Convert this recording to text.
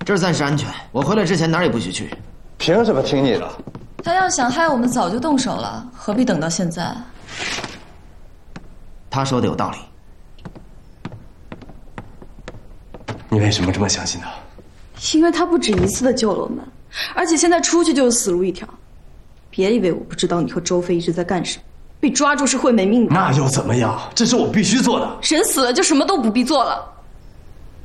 这儿暂时安全，我回来之前哪儿也不许去。 凭什么听你的？ 他要想害我们，早就动手了，何必等到现在？ 他说的有道理。 你为什么这么相信他？ 因为他不止一次的救了我们，而且现在出去就是死路一条。别以为我不知道你和周飞一直在干什么，被抓住是会没命的。 那又怎么样？这是我必须做的。 人死了就什么都不必做了。